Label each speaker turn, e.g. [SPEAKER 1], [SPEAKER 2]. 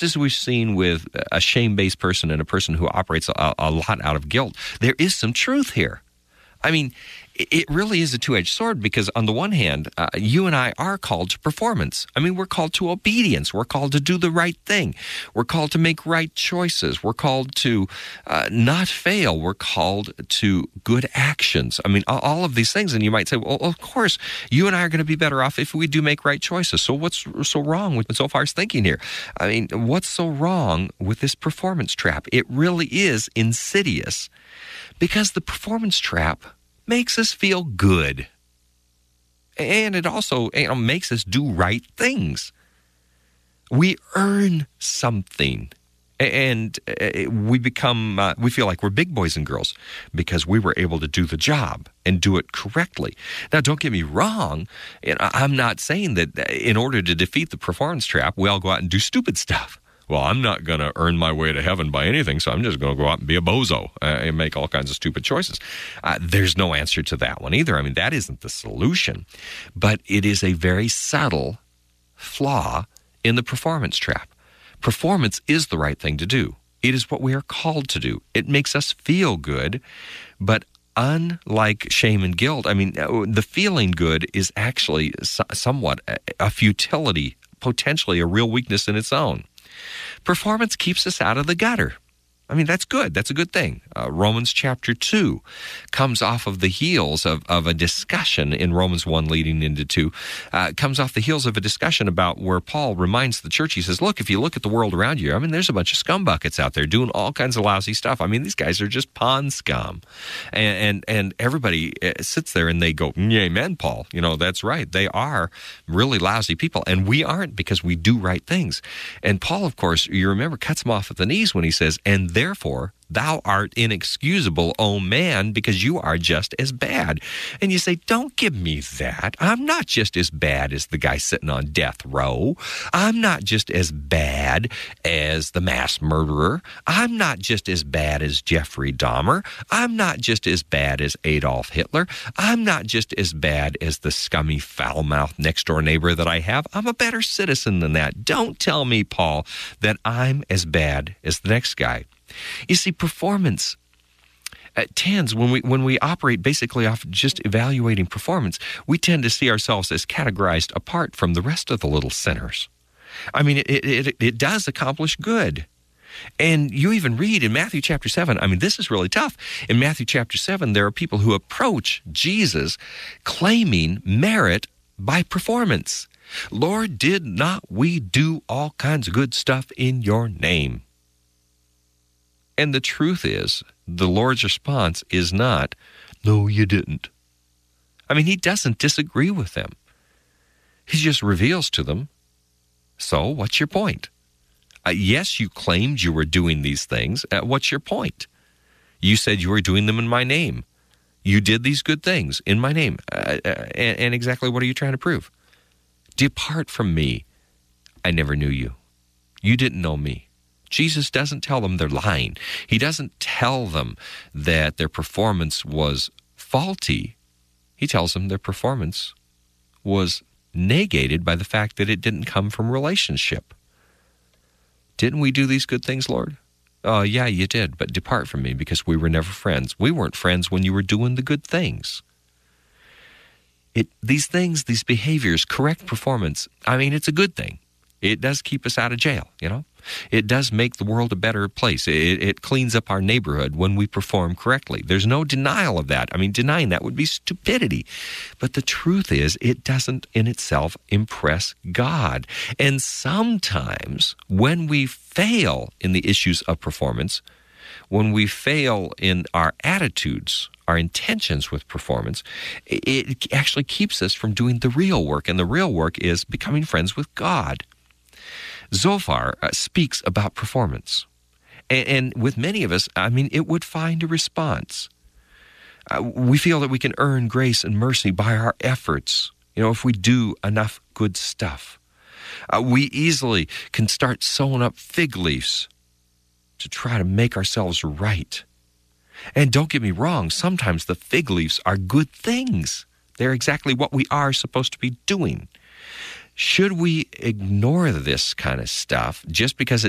[SPEAKER 1] just as we've seen with a shame-based person and a person who operates a lot out of guilt, there is some truth here. I mean, it really is a two-edged sword because on the one hand, you and I are called to performance. I mean, we're called to obedience. We're called to do the right thing. We're called to make right choices. We're called to not fail. We're called to good actions. I mean, all of these things. And you might say, well, of course, you and I are going to be better off if we do make right choices. So what's so wrong with Zophar's thinking here? I mean, what's so wrong with this performance trap? It really is insidious because the performance trap makes us feel good. And it also makes us do right things. We earn something. And we feel like we're big boys and girls because we were able to do the job and do it correctly. Now, don't get me wrong. I'm not saying that in order to defeat the performance trap, we all go out and do stupid stuff. Well, I'm not going to earn my way to heaven by anything, so I'm just going to go out and be a bozo and make all kinds of stupid choices. There's no answer to that one either. I mean, that isn't the solution. But it is a very subtle flaw in the performance trap. Performance is the right thing to do. It is what we are called to do. It makes us feel good, but unlike shame and guilt, I mean, the feeling good is actually somewhat a futility, potentially a real weakness in its own. Performance keeps us out of the gutter. I mean, that's good. That's a good thing. Romans chapter 2 comes off of the heels of a discussion in Romans 1 leading into 2, comes off the heels of a discussion about where Paul reminds the church, he says, look, if you look at the world around you, I mean, there's a bunch of scumbuckets out there doing all kinds of lousy stuff. I mean, these guys are just pond scum. And everybody sits there and they go, amen, Paul. You know, that's right. They are really lousy people. And we aren't because we do right things. And Paul, of course, you remember, cuts him off at the knees when he says, and therefore, thou art inexcusable, O man, because you are just as bad. And you say, don't give me that. I'm not just as bad as the guy sitting on death row. I'm not just as bad as the mass murderer. I'm not just as bad as Jeffrey Dahmer. I'm not just as bad as Adolf Hitler. I'm not just as bad as the scummy, foul-mouthed next-door neighbor that I have. I'm a better citizen than that. Don't tell me, Paul, that I'm as bad as the next guy. You see, performance tends, when we operate basically off just evaluating performance, we tend to see ourselves as categorized apart from the rest of the little sinners. I mean, it does accomplish good. And you even read in Matthew chapter 7, I mean, this is really tough. In Matthew chapter 7, there are people who approach Jesus claiming merit by performance. Lord, did not we do all kinds of good stuff in your name? And the truth is, the Lord's response is not, no, you didn't. I mean, he doesn't disagree with them. He just reveals to them, so what's your point? Yes, you claimed you were doing these things. What's your point? You said you were doing them in my name. You did these good things in my name. And exactly what are you trying to prove? Depart from me. I never knew you. You didn't know me. Jesus doesn't tell them they're lying. He doesn't tell them that their performance was faulty. He tells them their performance was negated by the fact that it didn't come from relationship. Didn't we do these good things, Lord? Oh, yeah, you did, but depart from me because we were never friends. We weren't friends when you were doing the good things. These things, these behaviors, correct performance, I mean, it's a good thing. It does keep us out of jail, you know. It does make the world a better place. It cleans up our neighborhood when we perform correctly. There's no denial of that. I mean, denying that would be stupidity. But the truth is, it doesn't in itself impress God. And sometimes when we fail in the issues of performance, when we fail in our attitudes, our intentions with performance, it actually keeps us from doing the real work. And the real work is becoming friends with God. Zophar speaks about performance. And with many of us, I mean, it would find a response. We feel that we can earn grace and mercy by our efforts, you know, if we do enough good stuff. We easily can start sewing up fig leaves to try to make ourselves right. And don't get me wrong, sometimes the fig leaves are good things. They're exactly what we are supposed to be doing. Should we ignore this kind of stuff just because it